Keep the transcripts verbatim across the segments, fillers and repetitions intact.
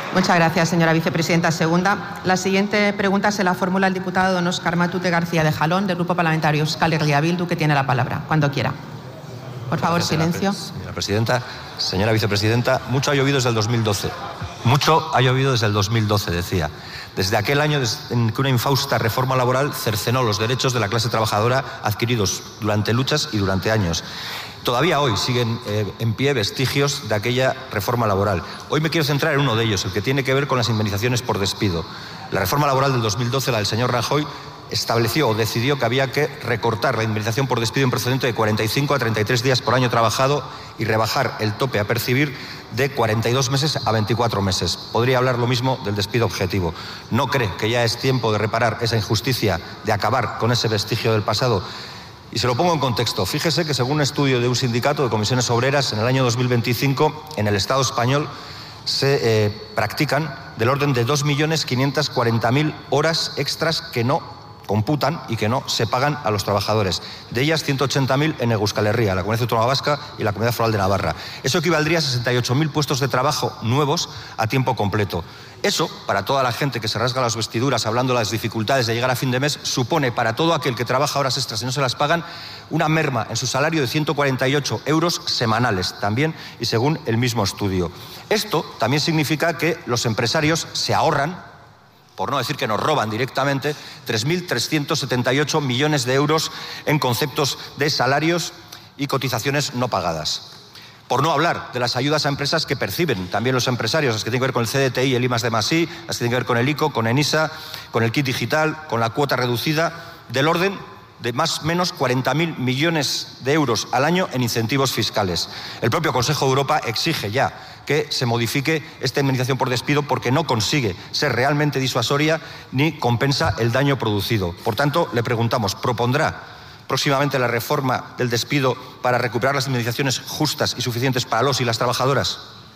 Muchas gracias, señora vicepresidenta segunda. La siguiente pregunta se la formula el diputado don Óscar Matute García de Jalón, del Grupo Parlamentario Euskal Herria Bildu, que tiene la palabra. Cuando quiera. Por favor, Gracias, silencio. Señora presidenta, señora vicepresidenta, mucho ha llovido desde el dos mil doce. Mucho ha llovido desde el dos mil doce, decía. Desde aquel año en que una infausta reforma laboral cercenó los derechos de la clase trabajadora adquiridos durante luchas y durante años. Todavía hoy siguen eh, en pie vestigios de aquella reforma laboral. Hoy me quiero centrar en uno de ellos, el que tiene que ver con las indemnizaciones por despido. La reforma laboral del dos mil doce, la del señor Rajoy, estableció o decidió que había que recortar la indemnización por despido en procedente de cuarenta y cinco a treinta y tres días por año trabajado y rebajar el tope a percibir de cuarenta y dos meses a veinticuatro meses. Podría hablar lo mismo del despido objetivo. ¿No cree que ya es tiempo de reparar esa injusticia, de acabar con ese vestigio del pasado? Y se lo pongo en contexto. Fíjese que según un estudio de un sindicato de comisiones obreras, en el año dos mil veinticinco, en el Estado español, se eh, practican del orden de dos millones quinientas cuarenta mil horas extras que no computan y que no se pagan a los trabajadores. De ellas, ciento ochenta mil en Euskal Herria, la Comunidad Autónoma Vasca y la Comunidad Foral de Navarra. Eso equivaldría a sesenta y ocho mil puestos de trabajo nuevos a tiempo completo. Eso, para toda la gente que se rasga las vestiduras hablando de las dificultades de llegar a fin de mes, supone para todo aquel que trabaja horas extras y no se las pagan una merma en su salario de ciento cuarenta y ocho euros semanales, también y según el mismo estudio. Esto también significa que los empresarios se ahorran, por no decir que nos roban directamente, tres mil trescientos setenta y ocho millones de euros en conceptos de salarios y cotizaciones no pagadas. Por no hablar de las ayudas a empresas que perciben también los empresarios, las que tienen que ver con el C D T I, el I más D más I, las que tienen que ver con el ICO, con ENISA, con el kit digital, con la cuota reducida, del orden de más o menos cuarenta mil millones de euros al año en incentivos fiscales. El propio Consejo de Europa exige ya que se modifique esta indemnización por despido porque no consigue ser realmente disuasoria ni compensa el daño producido. Por tanto, le preguntamos, ¿propondrá próximamente la reforma del despido para recuperar las indemnizaciones justas y suficientes para los y las trabajadoras?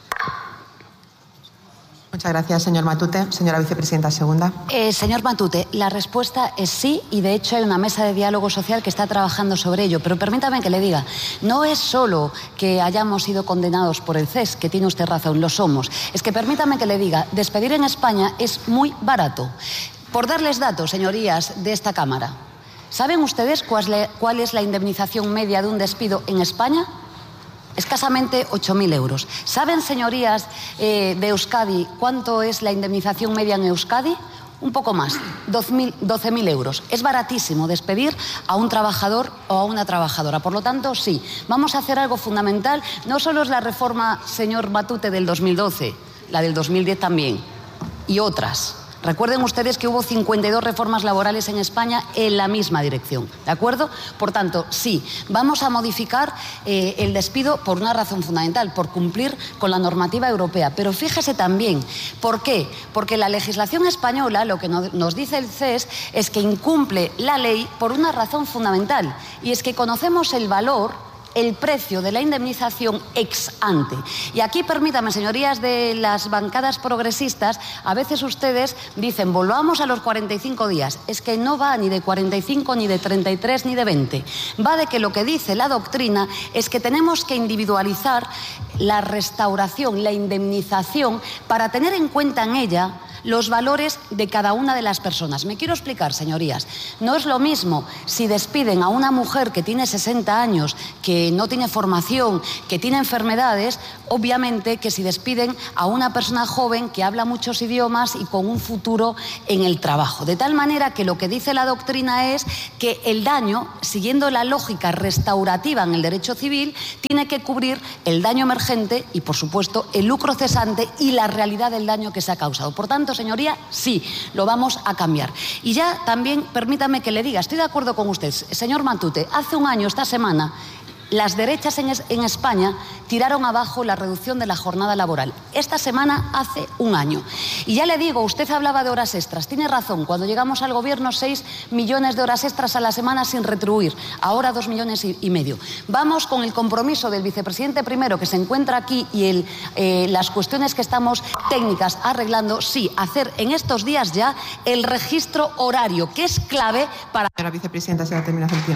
Muchas gracias, señor Matute. Señora vicepresidenta segunda. Eh, señor Matute, la respuesta es sí y de hecho hay una mesa de diálogo social que está trabajando sobre ello. Pero permítame que le diga, no es solo que hayamos sido condenados por el C E S, que tiene usted razón, lo somos. Es que permítame que le diga, despedir en España es muy barato. Por darles datos, señorías de esta Cámara, ¿saben ustedes cuál es la indemnización media de un despido en España? Escasamente ocho mil euros. ¿Saben, señorías eh, de Euskadi, cuánto es la indemnización media en Euskadi? Un poco más, doce mil euros. Es baratísimo despedir a un trabajador o a una trabajadora. Por lo tanto, sí, vamos a hacer algo fundamental. No solo es la reforma, señor Matute, del dos mil doce, la del dos mil diez también, y otras. Recuerden ustedes que hubo cincuenta y dos reformas laborales en España en la misma dirección, ¿de acuerdo? Por tanto, sí, vamos a modificar eh, el despido por una razón fundamental, por cumplir con la normativa europea. Pero fíjese también, ¿por qué? Porque la legislación española, lo que nos dice el C E S, es que incumple la ley por una razón fundamental, y es que conocemos el valor, el precio de la indemnización ex ante. Y aquí, permítame, señorías de las bancadas progresistas, a veces ustedes dicen, volvamos a los cuarenta y cinco días. Es que no va ni de cuarenta y cinco, ni de treinta y tres, ni de veinte. Va de que lo que dice la doctrina es que tenemos que individualizar la restauración, la indemnización, para tener en cuenta en ella los valores de cada una de las personas. Me quiero explicar, señorías. No es lo mismo si despiden a una mujer que tiene sesenta años, que no tiene formación, que tiene enfermedades, obviamente, que si despiden a una persona joven que habla muchos idiomas y con un futuro en el trabajo. De tal manera que lo que dice la doctrina es que el daño, siguiendo la lógica restaurativa en el derecho civil, tiene que cubrir el daño emergente y, por supuesto, el lucro cesante y la realidad del daño que se ha causado. Por tanto, señoría, sí, lo vamos a cambiar. Y ya también, permítame que le diga, estoy de acuerdo con usted, señor Matute, hace un año, esta semana, las derechas en, es, en España tiraron abajo la reducción de la jornada laboral. Esta semana hace un año. Y ya le digo, usted hablaba de horas extras. Tiene razón, cuando llegamos al gobierno, seis millones de horas extras a la semana sin retribuir. Ahora dos millones y, y medio. Vamos con el compromiso del vicepresidente primero, que se encuentra aquí, y el, eh, las cuestiones que estamos técnicas arreglando, sí, hacer en estos días ya el registro horario, que es clave para... Señora vicepresidenta, se ha terminado el tiempo.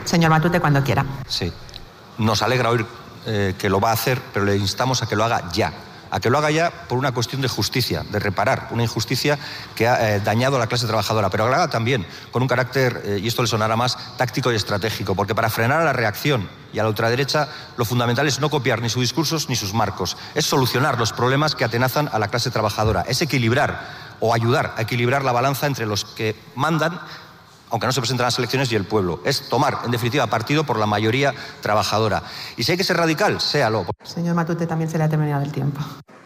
Señor Matute, cuando quiera. Sí. Nos alegra oír eh, que lo va a hacer, pero le instamos a que lo haga ya. A que lo haga ya por una cuestión de justicia, de reparar una injusticia que ha eh, dañado a la clase trabajadora, pero que lo haga también con un carácter, eh, y esto le sonará más, táctico y estratégico, porque para frenar a la reacción y a la ultraderecha lo fundamental es no copiar ni sus discursos ni sus marcos, es solucionar los problemas que atenazan a la clase trabajadora, es equilibrar o ayudar a equilibrar la balanza entre los que mandan, aunque no se presenten las elecciones, y el pueblo. Es tomar, en definitiva, partido por la mayoría trabajadora. Y si hay que ser radical, séalo. Señor Matute, también se le ha terminado el tiempo.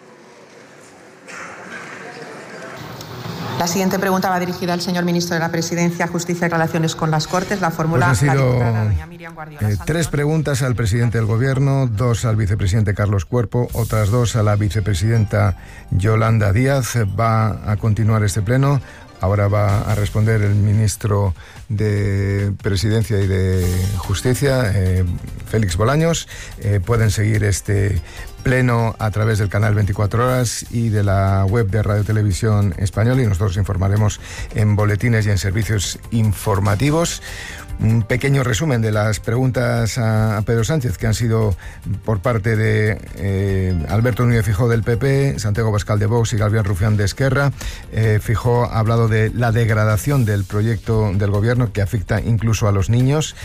La siguiente pregunta va dirigida al señor ministro de la Presidencia, Justicia y Relaciones con las Cortes. La fórmula pues han sido, la diputada doña Miriam Guardiola. Eh, tres preguntas al presidente del Gobierno, dos al vicepresidente Carlos Cuerpo, otras dos a la vicepresidenta Yolanda Díaz. Va a continuar este pleno. Ahora va a responder el ministro de Presidencia y de Justicia, eh, Félix Bolaños. Eh, pueden seguir este pleno a través del canal veinticuatro horas y de la web de Radio Televisión Española, y nosotros informaremos en boletines y en servicios informativos. Un pequeño resumen de las preguntas a Pedro Sánchez, que han sido por parte de eh, Alberto Núñez Feijóo del P P, Santiago Abascal de Vox y Gabriel Rufián de Esquerra. Eh, Feijóo ha hablado de la degradación del proyecto del Gobierno, que afecta incluso a los niños.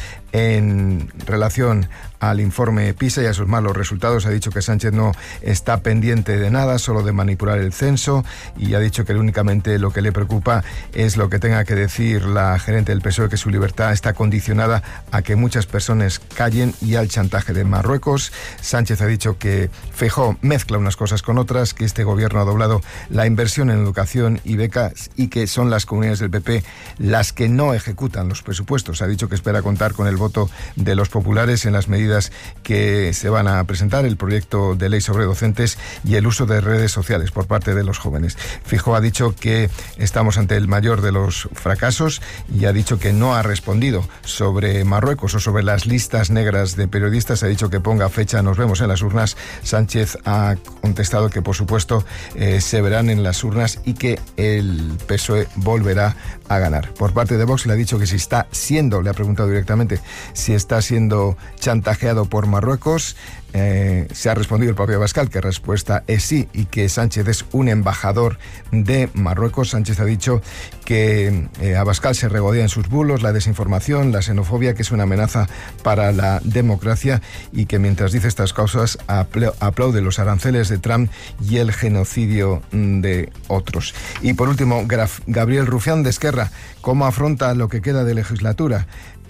En relación al informe PISA y a sus malos resultados, ha dicho que Sánchez no está pendiente de nada, solo de manipular el censo, y ha dicho que únicamente lo que le preocupa es lo que tenga que decir la gerente del P S O E, que su libertad está condicionada a que muchas personas callen y al chantaje de Marruecos. Sánchez ha dicho que Feijóo mezcla unas cosas con otras, que este gobierno ha doblado la inversión en educación y becas y que son las comunidades del P P las que no ejecutan los presupuestos. Ha dicho que espera contar con el voto de los populares en las medidas que se van a presentar, el proyecto de ley sobre docentes y el uso de redes sociales por parte de los jóvenes. Feijóo ha dicho que estamos ante el mayor de los fracasos y ha dicho que no ha respondido sobre Marruecos o sobre las listas negras de periodistas. Ha dicho que ponga fecha, nos vemos en las urnas. Sánchez ha contestado que por supuesto eh, se verán en las urnas y que el P S O E volverá a ganar. Por parte de Vox le ha dicho que si está siendo, le ha preguntado directamente si está siendo chantajeado por Marruecos. Eh, se ha respondido el propio Abascal que la respuesta es sí y que Sánchez es un embajador de Marruecos. Sánchez ha dicho que eh, Abascal se regodea en sus bulos, la desinformación, la xenofobia, que es una amenaza para la democracia, y que mientras dice estas cosas apl- aplaude los aranceles de Trump y el genocidio de otros. Y por último, Graf- Gabriel Rufián de Esquerra, ¿cómo afronta lo que queda de legislatura?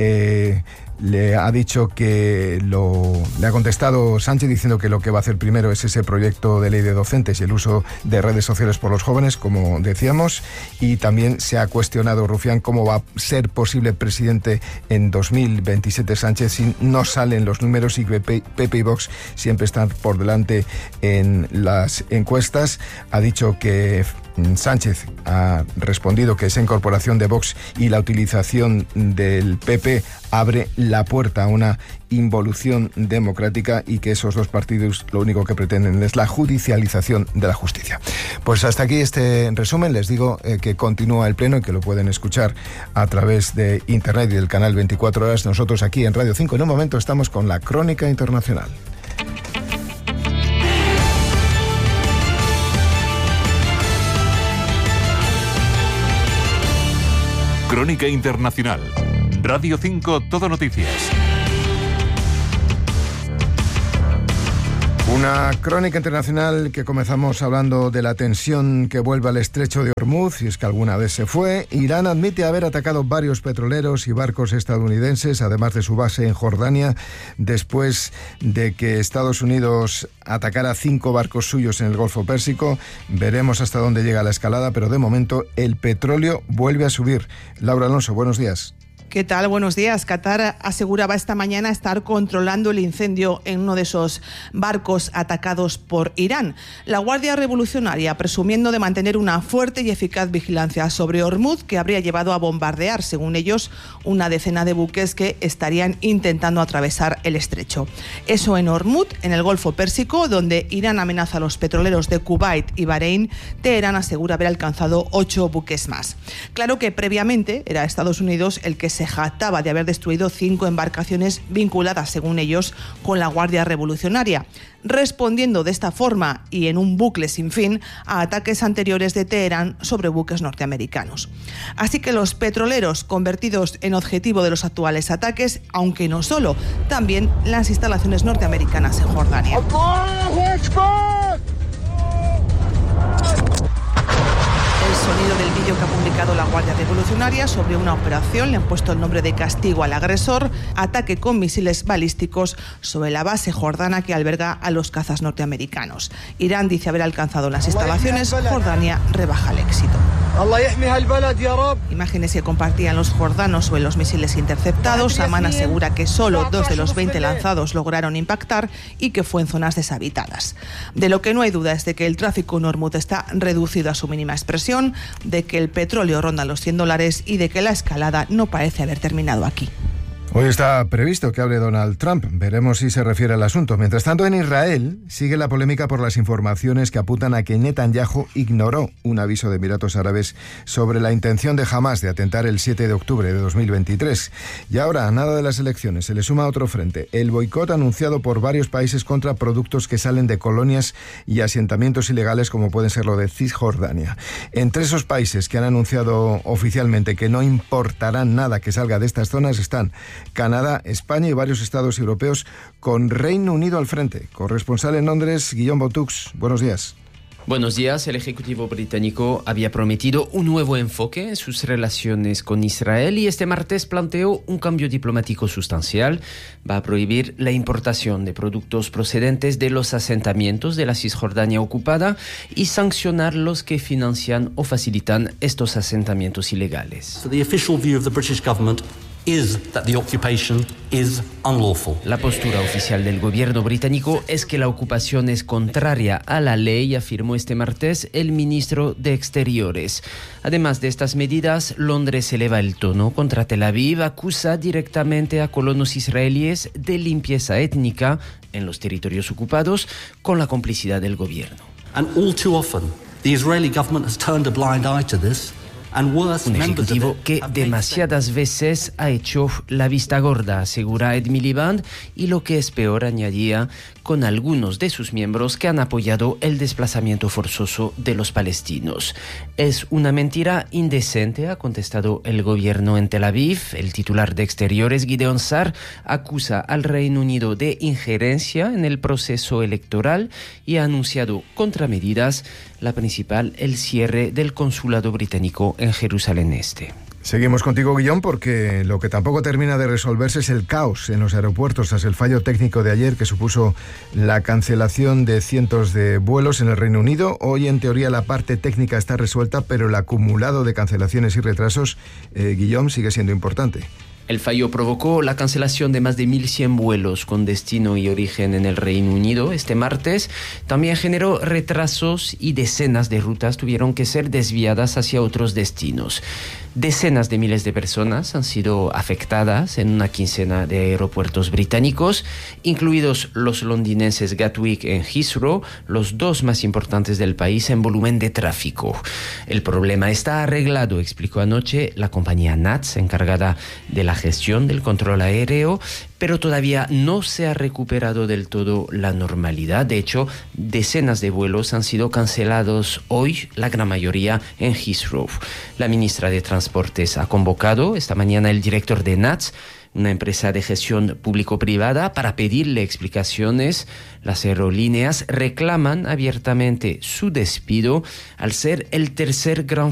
Eh, le ha dicho que lo le ha contestado Sánchez diciendo que lo que va a hacer primero es ese proyecto de ley de docentes y el uso de redes sociales por los jóvenes, como decíamos, y también se ha cuestionado Rufián cómo va a ser posible presidente en dos mil veintisiete Sánchez si no salen los números y que P P y Vox siempre están por delante en las encuestas. Ha dicho que Sánchez ha respondido que esa incorporación de Vox y la utilización del P P abre la puerta a una involución democrática y que esos dos partidos lo único que pretenden es la judicialización de la justicia. Pues hasta aquí este resumen. Les digo eh, que continúa el pleno y que lo pueden escuchar a través de internet y del canal veinticuatro horas. Nosotros aquí en Radio cinco en un momento estamos con la Crónica Internacional. Crónica Internacional. Radio cinco, Todo Noticias. Una crónica internacional que comenzamos hablando de la tensión que vuelve al estrecho de Hormuz, y es que alguna vez se fue. Irán admite haber atacado varios petroleros y barcos estadounidenses, además de su base en Jordania, después de que Estados Unidos atacara cinco barcos suyos en el Golfo Pérsico. Veremos hasta dónde llega la escalada, pero de momento el petróleo vuelve a subir. Laura Alonso, buenos días. ¿Qué tal? Buenos días. Qatar aseguraba esta mañana estar controlando el incendio en uno de esos barcos atacados por Irán. La Guardia Revolucionaria presumiendo de mantener una fuerte y eficaz vigilancia sobre Hormuz, que habría llevado a bombardear, según ellos, una decena de buques que estarían intentando atravesar el estrecho. Eso en Hormuz, en el Golfo Pérsico, donde Irán amenaza a los petroleros de Kuwait y Bahrein. Teherán asegura haber alcanzado ocho buques más. Claro que previamente era Estados Unidos el que se se jactaba de haber destruido cinco embarcaciones vinculadas, según ellos, con la Guardia Revolucionaria, respondiendo de esta forma y en un bucle sin fin a ataques anteriores de Teherán sobre buques norteamericanos. Así que los petroleros convertidos en objetivo de los actuales ataques, aunque no solo, también las instalaciones norteamericanas en Jordania. El sonido del vídeo que ha publicado la Guardia Revolucionaria sobre una operación, le han puesto el nombre de castigo al agresor, ataque con misiles balísticos sobre la base jordana que alberga a los cazas norteamericanos. Irán dice haber alcanzado las instalaciones, Jordania rebaja el éxito. Imágenes que compartían los jordanos sobre los misiles interceptados. Amán asegura que solo dos de los veinte lanzados lograron impactar y que fue en zonas deshabitadas. De lo que no hay duda es de que el tráfico en Hormuz está reducido a su mínima expresión, de que el petróleo ronda los cien dólares y de que la escalada no parece haber terminado aquí. Hoy está previsto que hable Donald Trump. Veremos si se refiere al asunto. Mientras tanto, en Israel sigue la polémica por las informaciones que apuntan a que Netanyahu ignoró un aviso de Emiratos Árabes sobre la intención de Hamás de atentar el siete de octubre de dos mil veintitrés. Y ahora, a nada de las elecciones, se le suma otro frente: el boicot anunciado por varios países contra productos que salen de colonias y asentamientos ilegales, como pueden ser lo de Cisjordania. Entre esos países que han anunciado oficialmente que no importarán nada que salga de estas zonas están Canadá, España y varios estados europeos, con Reino Unido al frente. Corresponsal en Londres, Guillaume Boutux. Buenos días. Buenos días. El Ejecutivo británico había prometido un nuevo enfoque en sus relaciones con Israel y este martes planteó un cambio diplomático sustancial. Va a prohibir la importación de productos procedentes de los asentamientos de la Cisjordania ocupada y sancionar los que financian o facilitan estos asentamientos ilegales. So the official view of the British government is that the occupation is unlawful. La postura oficial del gobierno británico es que la ocupación es contraria a la ley, afirmó este martes el ministro de Exteriores. Además de estas medidas, Londres eleva el tono contra Tel Aviv, acusa directamente a colonos israelíes de limpieza étnica en los territorios ocupados con la complicidad del gobierno. And all too often, the Israeli government has turned a blind eye to this. Un ejecutivo que demasiadas veces ha hecho la vista gorda, asegura Ed Miliband, y lo que es peor, añadía, con algunos de sus miembros que han apoyado el desplazamiento forzoso de los palestinos. Es una mentira indecente, ha contestado el gobierno en Tel Aviv. El titular de Exteriores, Gideon Sa'ar, acusa al Reino Unido de injerencia en el proceso electoral y ha anunciado contramedidas, la principal, el cierre del consulado británico en Jerusalén Este. Seguimos contigo, Guillón, porque lo que tampoco termina de resolverse es el caos en los aeropuertos tras el fallo técnico de ayer que supuso la cancelación de cientos de vuelos en el Reino Unido. Hoy, en teoría, la parte técnica está resuelta, pero el acumulado de cancelaciones y retrasos, eh, Guillón, sigue siendo importante. El fallo provocó la cancelación de más de mil cien vuelos con destino y origen en el Reino Unido este martes. También generó retrasos y decenas de rutas tuvieron que ser desviadas hacia otros destinos. Decenas de miles de personas han sido afectadas en una quincena de aeropuertos británicos, incluidos los londinenses Gatwick y Heathrow, los dos más importantes del país en volumen de tráfico. El problema está arreglado, explicó anoche la compañía N A T S, encargada de la gestión del control aéreo, pero todavía no se ha recuperado del todo la normalidad. De hecho, decenas de vuelos han sido cancelados hoy, la gran mayoría en Heathrow. La ministra de Transportes ha convocado esta mañana el director de N A T S, una empresa de gestión público-privada, para pedirle explicaciones. Las aerolíneas reclaman abiertamente su despido al ser el tercer gran